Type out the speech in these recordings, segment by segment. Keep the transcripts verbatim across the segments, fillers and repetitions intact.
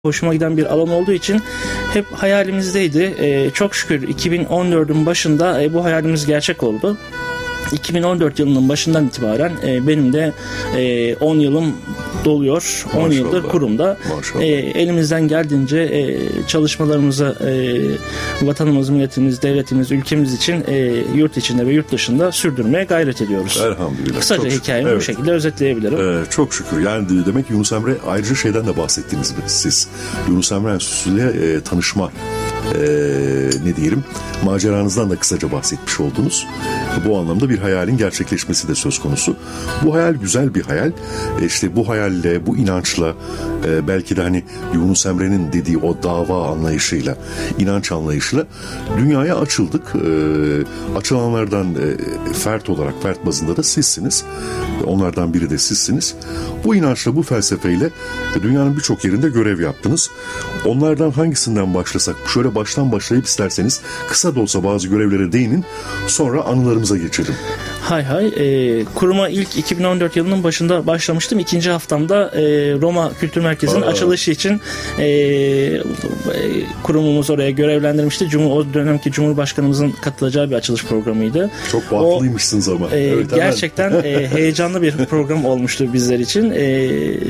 hoşuma giden bir alan olduğu için hep hayalimizdeydi. Ee, çok şükür iki bin on dördün başında e, bu hayalimiz gerçek oldu. iki bin on dört yılının başından itibaren e, benim de e, on yılım doluyor. on Maşallah. Yıldır kurumda. E, elimizden geldiğince e, çalışmalarımızı e, vatanımız, milletimiz, devletimiz, ülkemiz için e, yurt içinde ve yurt dışında sürdürmeye gayret ediyoruz. Elhamdülillah. Kısaca çok hikayemi evet. bu şekilde özetleyebilirim. Ee, çok şükür. Yani demek ki Yunus Emre, ayrıca şeyden de bahsettiniz siz. Yunus Emre Enstitüsü'yle e, tanışma e, ne diyelim maceranızdan da kısaca bahsetmiş oldunuz. Bu anlamda bir hayalin gerçekleşmesi de söz konusu. Bu hayal güzel bir hayal. E işte bu hayalle, bu inançla e, belki de hani Yunus Emre'nin dediği o dava anlayışıyla, inanç anlayışıyla dünyaya açıldık. E, açılanlardan e, fert olarak, fert bazında da sizsiniz. Onlardan biri de sizsiniz. Bu inançla, bu felsefeyle dünyanın birçok yerinde görev yaptınız. Onlardan hangisinden başlasak? Şöyle baştan başlayıp isterseniz kısa da olsa bazı görevlere değinin. Sonra anılarımıza geçelim. Hay hay. E, kuruma ilk iki bin on dört yılının başında başlamıştım. İkinci haftamda e, Roma Kültür Merkezi'nin Aa. açılışı için e, e, kurumumuz oraya görevlendirmişti. Cumhur, o dönemki Cumhurbaşkanımızın katılacağı bir açılış programıydı. Çok bahtılıymışsınız ama. E, evet, gerçekten e, heyecanlı bir program olmuştu bizler için. E,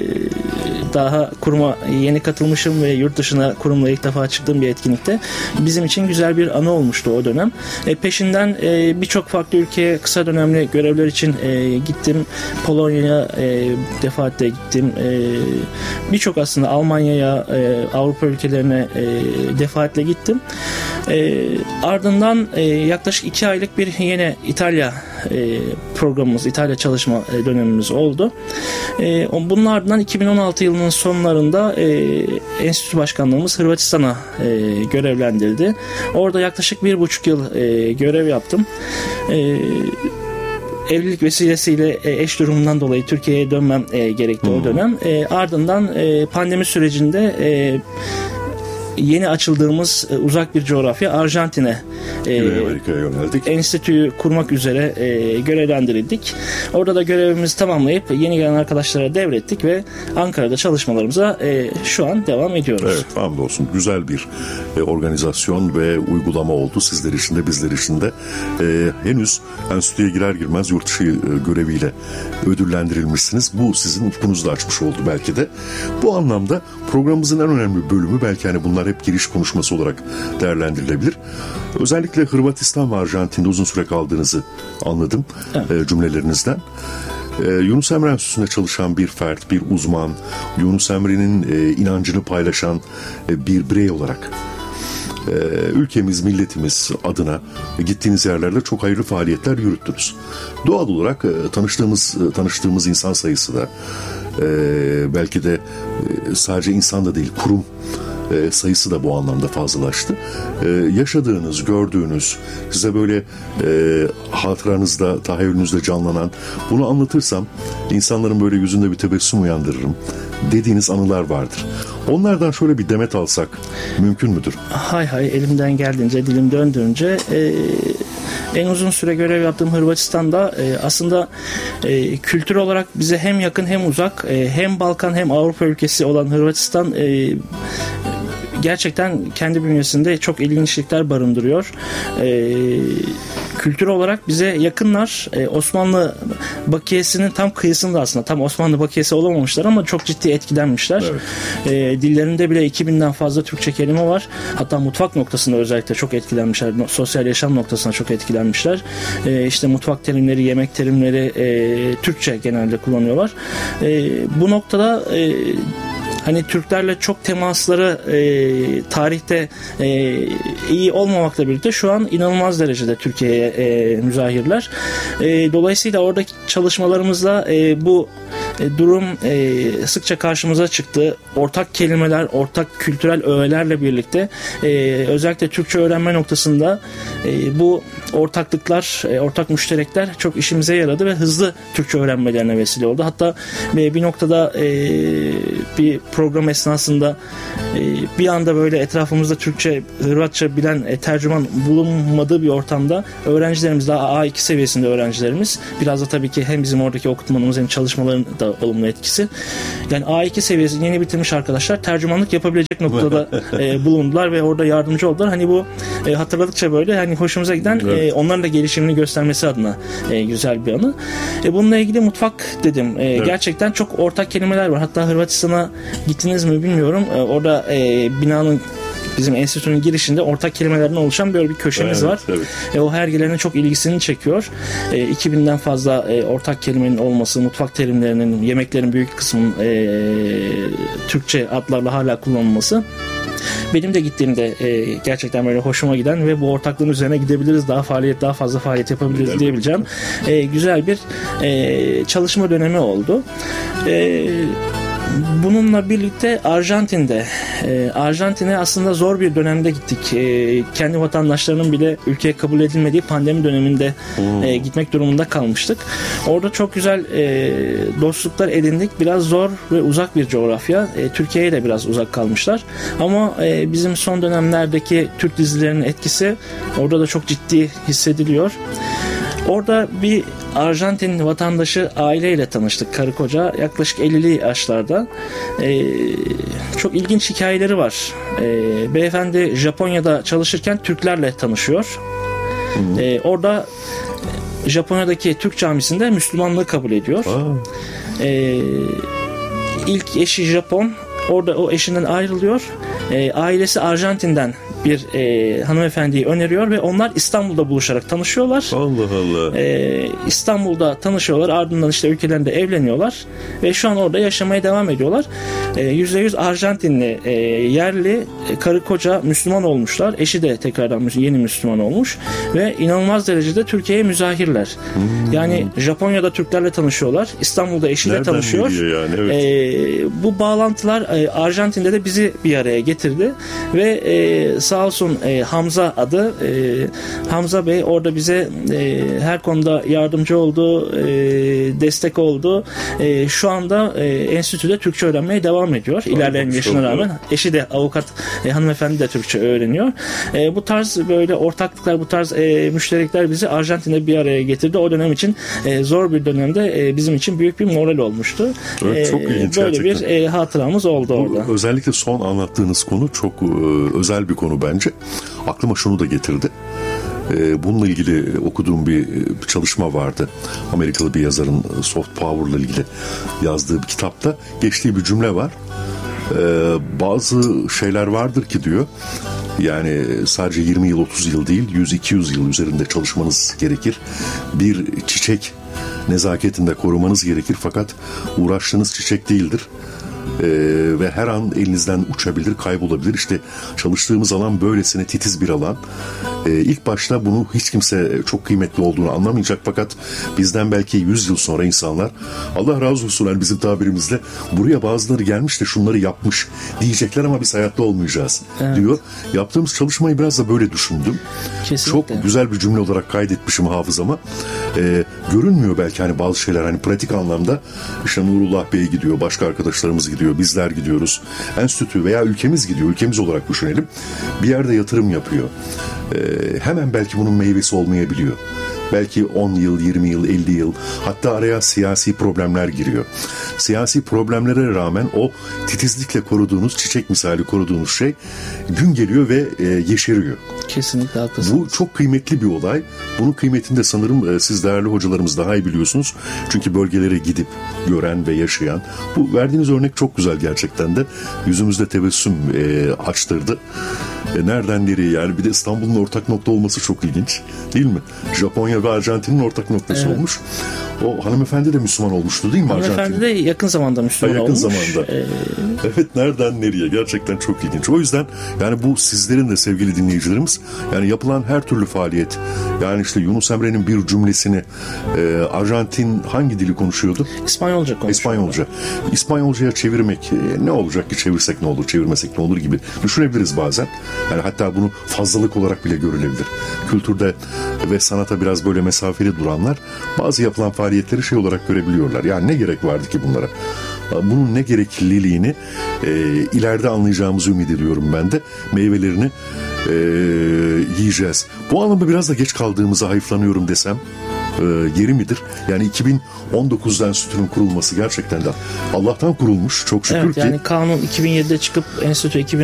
daha kuruma yeni katılmışım ve yurt dışına kurumla ilk defa çıktığım bir etkinlikte. Bizim için güzel bir anı olmuştu o dönem. E, peşinden e, birçok farklı ülkeye kısa dönemli görevler için e, gittim. Polonya'ya e, defaatle gittim. E, birçok aslında Almanya'ya, e, Avrupa ülkelerine e, defaatle gittim. E, ardından e, yaklaşık iki aylık bir yine İtalya e, programımız, İtalya çalışma e, dönemimiz oldu. E, bunun ardından iki bin on altı yılının sonlarında e, enstitü başkanlığımız Hırvatistan'a e, görevlendirildi. Orada yaklaşık bir buçuk yıl e, görev yaptım. E, evlilik vesilesiyle e, eş durumundan dolayı Türkiye'ye dönmem e, gerekti hmm. o dönem. E, ardından e, pandemi sürecinde e, yeni açıldığımız e, uzak bir coğrafya Arjantin'e e, yöneldik. Enstitüyü kurmak üzere e, görevlendirildik. Orada da görevimizi tamamlayıp yeni gelen arkadaşlara devrettik ve Ankara'da çalışmalarımıza e, şu an devam ediyoruz. Evet, hamdolsun. Güzel bir e, organizasyon ve uygulama oldu. Sizler için de bizler için de. E, henüz enstitüye girer girmez yurt dışı e, göreviyle ödüllendirilmişsiniz. Bu sizin ufkunuzu da açmış oldu belki de. Bu anlamda programımızın en önemli bölümü belki hani bunlar hep giriş konuşması olarak değerlendirilebilir. Özellikle Hırvatistan ve Arjantin'de uzun süre kaldığınızı anladım evet. e, cümlelerinizden. E, Yunus Emre Enstitüsü'nde çalışan bir fert, bir uzman, Yunus Emre'nin e, inancını paylaşan e, bir birey olarak e, ülkemiz, milletimiz adına gittiğiniz yerlerde çok hayırlı faaliyetler yürüttünüz. Doğal olarak e, tanıştığımız e, tanıştığımız insan sayısı da e, belki de e, sadece insan da değil, kurum E, sayısı da bu anlamda fazlalaştı. E, yaşadığınız, gördüğünüz, size böyle e, hatıranızda, tahayyülünüzde canlanan, bunu anlatırsam insanların böyle yüzünde bir tebessüm uyandırırım dediğiniz anılar vardır. Onlardan şöyle bir demet alsak mümkün müdür? Hay hay, elimden geldiğince, dilim döndüğünce e, en uzun süre görev yaptığım Hırvatistan'da e, aslında e, kültür olarak bize hem yakın hem uzak, e, hem Balkan hem Avrupa ülkesi olan Hırvatistan e, gerçekten kendi bünyesinde çok ilginçlikler barındırıyor. Ee, kültür olarak bize yakınlar. Ee, Osmanlı bakiyesinin tam kıyısında aslında. Tam Osmanlı bakiyesi olamamışlar ama çok ciddi etkilenmişler. Evet. Ee, dillerinde bile iki binden fazla Türkçe kelime var. Hatta mutfak noktasında özellikle çok etkilenmişler. Sosyal yaşam noktasında çok etkilenmişler. Ee, işte mutfak terimleri, yemek terimleri e, Türkçe genelde kullanıyorlar. E, bu noktada e, hani Türklerle çok temasları e, tarihte e, iyi olmamakla birlikte şu an inanılmaz derecede Türkiye'ye e, müzahirler. E, dolayısıyla oradaki çalışmalarımızda e, bu e, durum e, sıkça karşımıza çıktı. Ortak kelimeler, ortak kültürel öğelerle birlikte e, özellikle Türkçe öğrenme noktasında e, bu ortaklıklar, e, ortak müşterekler çok işimize yaradı ve hızlı Türkçe öğrenmelerine vesile oldu. Hatta e, bir noktada e, bir program esnasında e, bir anda böyle etrafımızda Türkçe, Hırvatça bilen e, tercüman bulunmadığı bir ortamda öğrencilerimiz daha A iki seviyesinde öğrencilerimiz biraz da tabii ki hem bizim oradaki okutmanımız hem çalışmaların da da olumlu etkisi. Yani A iki seviyesi yeni bitirmiş arkadaşlar tercümanlık yapabilecek noktada e, bulundular ve orada yardımcı oldular. Hani bu e, hatırladıkça böyle hani hoşumuza giden evet. e, onların da gelişimini göstermesi adına e, güzel bir anı. E, bununla ilgili mutfak dedim. E, evet. Gerçekten çok ortak kelimeler var. Hatta Hırvatistan'a gittiniz mi bilmiyorum. E, orada e, binanın bizim enstitünün girişinde ortak kelimelerden oluşan böyle bir köşemiz evet, var. Evet. E, o hergelerin çok ilgisini çekiyor. E, iki binden fazla e, ortak kelimenin olması, mutfak terimlerinin, yemeklerin büyük kısmının e, Türkçe adlarla hala kullanılması. Benim de gittiğimde e, gerçekten böyle hoşuma giden ve bu ortaklığın üzerine gidebiliriz, daha faaliyet, daha fazla faaliyet yapabiliriz güzel diyebileceğim e, güzel bir e, çalışma dönemi oldu. E, Bununla birlikte Arjantin'de, e, Arjantin'e aslında zor bir dönemde gittik. E, kendi vatandaşlarının bile ülkeye kabul edilmediği pandemi döneminde hmm. e, gitmek durumunda kalmıştık. Orada çok güzel e, dostluklar edindik. Biraz zor ve uzak bir coğrafya. E, Türkiye'ye de biraz uzak kalmışlar. Ama e, bizim son dönemlerdeki Türk dizilerinin etkisi orada da çok ciddi hissediliyor. Orada bir Arjantin vatandaşı aileyle tanıştık, karı koca, yaklaşık ellili yaşlarda. Ee, çok ilginç hikayeleri var. Ee, beyefendi Japonya'da çalışırken Türklerle tanışıyor. Ee, orada Japonya'daki Türk camisinde Müslümanlığı kabul ediyor. Ee, ilk eşi Japon, orada o eşinden ayrılıyor. Ee, ailesi Arjantin'den bir e, hanımefendiyi öneriyor ve onlar İstanbul'da buluşarak tanışıyorlar. Allah Allah. E, İstanbul'da tanışıyorlar. Ardından işte ülkelerinde evleniyorlar ve şu an orada yaşamaya devam ediyorlar. E, yüzde yüz Arjantinli e, yerli e, karı koca Müslüman olmuşlar. Eşi de tekrardan yeni Müslüman olmuş ve inanılmaz derecede Türkiye'ye müzahirler. Hmm. Yani Japonya'da Türklerle tanışıyorlar. İstanbul'da eşiyle nereden tanışıyor. Yani? Evet. E, bu bağlantılar e, Arjantin'de de bizi bir araya getirdi ve e, sağ olsun e, Hamza adı e, Hamza Bey orada bize e, her konuda yardımcı oldu, e, destek oldu. E, şu anda e, enstitüde Türkçe öğrenmeye devam ediyor. İlerleyen yaşına rağmen. Eşi de avukat, e, hanımefendi de Türkçe öğreniyor. E, bu tarz böyle ortaklıklar, bu tarz e, müşterekler bizi Arjantin'de bir araya getirdi. O dönem için e, zor bir dönemde e, bizim için büyük bir moral olmuştu. Evet, çok ilginç böyle gerçekten. bir e, hatıramız oldu bu, orada. Özellikle son anlattığınız konu çok e, özel bir konu bence. Aklıma şunu da getirdi. Ee, bununla ilgili okuduğum bir çalışma vardı. Amerikalı bir yazarın soft power ile ilgili yazdığı bir kitapta geçtiği bir cümle var. Ee, bazı şeyler vardır ki diyor, yani sadece yirmi yıl otuz yıl değil, yüz iki yüz yıl üzerinde çalışmanız gerekir. Bir çiçek nezaketinde korumanız gerekir, fakat uğraştığınız çiçek değildir. Ee, ve her an elinizden uçabilir, kaybolabilir. İşte çalıştığımız alan böylesine titiz bir alan. Ee, ilk başta bunu hiç kimse çok kıymetli olduğunu anlamayacak, fakat bizden belki yüz yıl sonra insanlar, Allah razı olsun yani bizim tabirimizle, buraya bazıları gelmiş de şunları yapmış diyecekler ama biz hayatta olmayacağız evet. diyor. Yaptığımız çalışmayı biraz da böyle düşündüm. Kesinlikle. Çok güzel bir cümle olarak kaydetmişim hafızama. Ee, görünmüyor belki hani bazı şeyler, hani pratik anlamda işte Nurullah Bey gidiyor, başka arkadaşlarımız gidiyor, bizler gidiyoruz, enstitü veya ülkemiz gidiyor, ülkemiz olarak düşünelim, bir yerde yatırım yapıyor. Ee, hemen belki bunun meyvesi olmayabiliyor. Belki on yıl, yirmi yıl, elli yıl, hatta araya siyasi problemler giriyor. Siyasi problemlere rağmen o titizlikle koruduğunuz, çiçek misali koruduğunuz şey gün geliyor ve e, yeşeriyor. Kesinlikle haklısınız. Bu çok kıymetli bir olay. Bunun kıymetini de sanırım e, siz değerli hocalarımız daha iyi biliyorsunuz. Çünkü bölgelere gidip gören ve yaşayan. Bu verdiğiniz örnek çok güzel gerçekten de. Yüzümüzde tebessüm e, açtırdı. E, nereden nereye yani, bir de İstanbul'un ortak nokta olması çok ilginç değil mi? Japonya ve Arjantin'in ortak noktası evet. olmuş. O hanımefendi de Müslüman olmuştu değil mi Arjantin? Hanımefendi de yakın zamanda Müslüman ha, yakın olmuş. Yakın zamanda. Ee... Evet, nereden nereye, gerçekten çok ilginç. O yüzden yani bu sizlerin de sevgili dinleyicilerimiz, yani yapılan her türlü faaliyet, yani işte Yunus Emre'nin bir cümlesini e, Arjantin hangi dili konuşuyordu? İspanyolca konuşuyordu. İspanyolca. İspanyolcaya çevirmek e, ne olacak ki, çevirsek ne olur, çevirmesek ne olur gibi düşünebiliriz bazen. Yani hatta bunu fazlalık olarak bile görülebilir. Kültürde ve sanata biraz böyle mesafeli duranlar bazı yapılan faaliyetleri şey olarak görebiliyorlar. Yani ne gerek vardı ki bunlara? Bunun ne gerekliliğini e, ileride anlayacağımızı ümit ediyorum ben de. Meyvelerini e, yiyeceğiz. Bu anlamda biraz da geç kaldığımızı hayıflanıyorum desem. e, yeri midir? Yani iki bin on dokuzda enstitünün kurulması gerçekten de Allah'tan kurulmuş. Çok şükür evet, ki. Yani kanun iki bin yedide çıkıp enstitü iki bin